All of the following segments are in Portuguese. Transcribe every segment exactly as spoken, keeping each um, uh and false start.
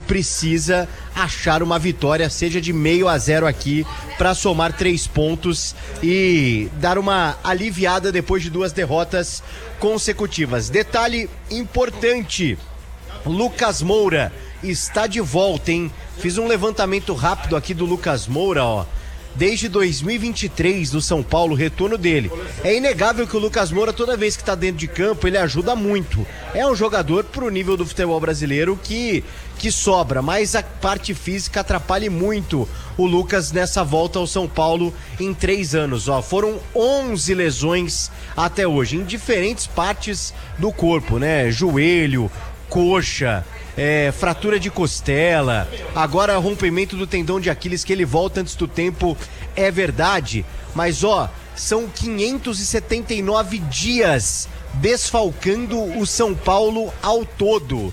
precisa achar uma vitória, seja de meio a zero aqui, para somar três pontos e dar uma aliviada depois de duas derrotas consecutivas. Detalhe importante, Lucas Moura está de volta, hein? Fiz um levantamento rápido aqui do Lucas Moura, ó. Desde dois mil e vinte e três, do São Paulo, retorno dele. É inegável que o Lucas Moura, toda vez que está dentro de campo, ele ajuda muito. É um jogador pro nível do futebol brasileiro que, que sobra, mas a parte física atrapalha muito o Lucas nessa volta ao São Paulo em três anos. Ó, foram onze lesões até hoje, em diferentes partes do corpo, né? Joelho, coxa, é, fratura de costela, agora rompimento do tendão de Aquiles, que ele volta antes do tempo, é verdade, mas ó, são quinhentos e setenta e nove dias desfalcando o São Paulo ao todo,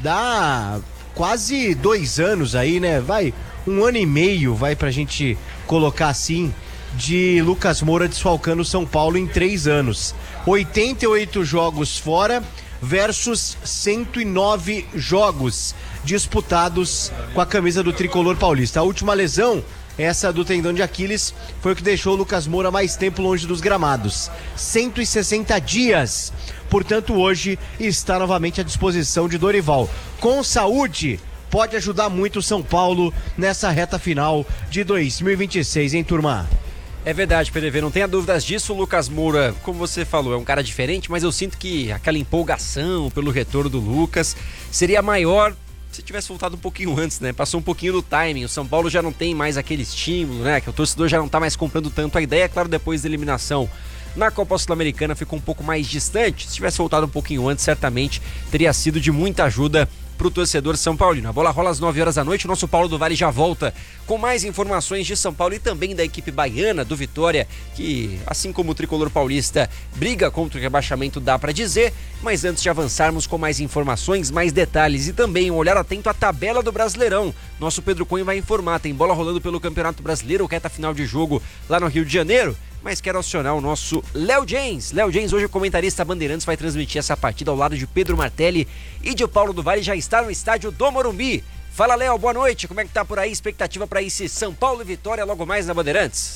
dá quase dois anos aí, né, vai, um ano e meio, vai pra gente colocar assim, de Lucas Moura desfalcando o São Paulo em três anos, oitenta e oito jogos fora, versus cento e nove jogos disputados com a camisa do tricolor paulista. A última lesão, essa do tendão de Aquiles, foi o que deixou o Lucas Moura mais tempo longe dos gramados. cento e sessenta dias. Portanto, hoje está novamente à disposição de Dorival. Com saúde, pode ajudar muito o São Paulo nessa reta final de dois mil e vinte e seis, hein, turma? É verdade, P D V, não tenha dúvidas disso. O Lucas Moura, como você falou, é um cara diferente, mas eu sinto que aquela empolgação pelo retorno do Lucas seria maior se tivesse voltado um pouquinho antes, né? Passou um pouquinho do timing. O São Paulo já não tem mais aquele estímulo, né? Que o torcedor já não tá mais comprando tanto a ideia. Claro, depois da eliminação na Copa Sul-Americana ficou um pouco mais distante. Se tivesse voltado um pouquinho antes, certamente teria sido de muita ajuda para o torcedor São Paulino. A bola rola às nove horas da noite, o nosso Paulo do Vale já volta com mais informações de São Paulo e também da equipe baiana do Vitória, que, assim como o tricolor paulista, briga contra o rebaixamento, dá para dizer, mas antes de avançarmos com mais informações, mais detalhes e também um olhar atento à tabela do Brasileirão, nosso Pedro Cunha vai informar, tem bola rolando pelo Campeonato Brasileiro, reta final de jogo lá no Rio de Janeiro, mas quero acionar o nosso Léo James. Léo James, hoje o comentarista Bandeirantes, vai transmitir essa partida ao lado de Pedro Martelli e de Paulo do Vale, já está no estádio do Morumbi. Fala, Léo, boa noite, como é que tá por aí? Expectativa para esse São Paulo e Vitória logo mais na Bandeirantes?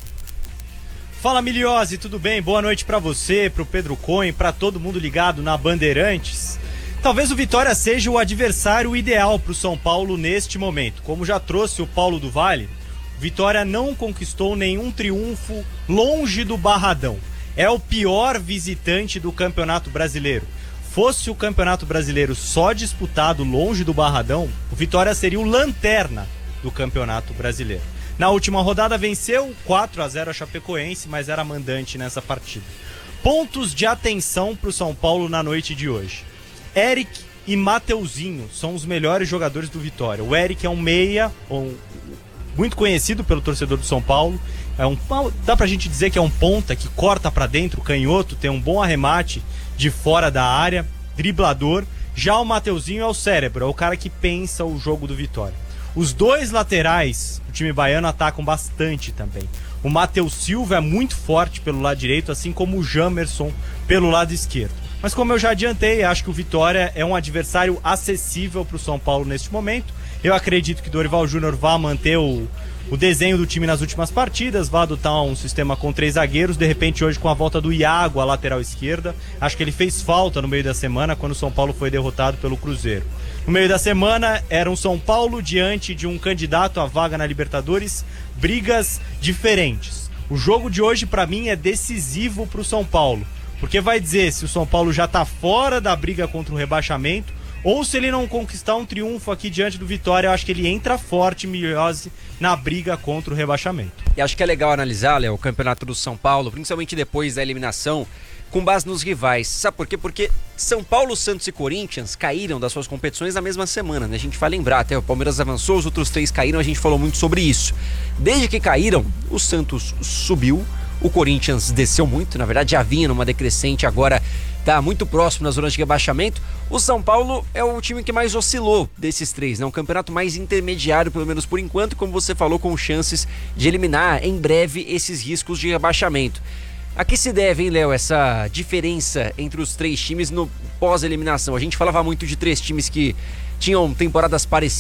Fala, Miliose, tudo bem? Boa noite para você, pro Pedro Cohen, para todo mundo ligado na Bandeirantes. Talvez o Vitória seja o adversário ideal pro São Paulo neste momento. Como já trouxe o Paulo do Vale, Vitória não conquistou nenhum triunfo longe do Barradão. É o pior visitante do Campeonato Brasileiro. Fosse o Campeonato Brasileiro só disputado longe do Barradão, o Vitória seria o lanterna do Campeonato Brasileiro. Na última rodada venceu quatro a zero a Chapecoense, mas era mandante nessa partida. Pontos de atenção para o São Paulo na noite de hoje. Eric e Mateuzinho são os melhores jogadores do Vitória. O Eric é um meia, um muito conhecido pelo torcedor do São Paulo, é um, dá pra gente dizer que é um ponta que corta pra dentro, canhoto, tem um bom arremate de fora da área, driblador. Já o Mateuzinho é o cérebro, é o cara que pensa o jogo do Vitória. Os dois laterais, o time baiano atacam bastante também. O Matheus Silva é muito forte pelo lado direito, assim como o Jamerson pelo lado esquerdo. Mas como eu já adiantei, acho que o Vitória é um adversário acessível para o São Paulo neste momento. Eu acredito que Dorival Júnior vai manter o, o desenho do time nas últimas partidas, vai adotar um sistema com três zagueiros, de repente hoje com a volta do Iago à lateral esquerda. Acho que ele fez falta no meio da semana quando o São Paulo foi derrotado pelo Cruzeiro. No meio da semana era um São Paulo diante de um candidato à vaga na Libertadores, brigas diferentes. O jogo de hoje para mim é decisivo para o São Paulo, porque vai dizer se o São Paulo já está fora da briga contra o rebaixamento ou se ele não conquistar um triunfo aqui diante do Vitória. Eu acho que ele entra forte, Miliose, na briga contra o rebaixamento. E acho que é legal analisar, Léo, o campeonato do São Paulo, principalmente depois da eliminação, com base nos rivais. Sabe por quê? Porque São Paulo, Santos e Corinthians caíram das suas competições na mesma semana, né? A gente vai lembrar, até o Palmeiras avançou, os outros três caíram, a gente falou muito sobre isso. Desde que caíram, o Santos subiu, o Corinthians desceu muito, na verdade já vinha numa decrescente, agora está muito próximo nas zonas de rebaixamento. O São Paulo é o time que mais oscilou desses três, né? Um campeonato mais intermediário, pelo menos por enquanto, como você falou, com chances de eliminar em breve esses riscos de rebaixamento. A que se deve, hein, Léo, essa diferença entre os três times no pós-eliminação? A gente falava muito de três times que tinham temporadas parecidas,